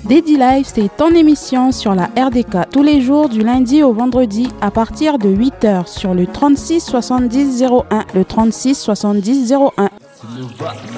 Daddy Life, c'est ton émission sur la RDK tous les jours du lundi au vendredi à partir de 8h sur le 36 70 01, le 36 70 01.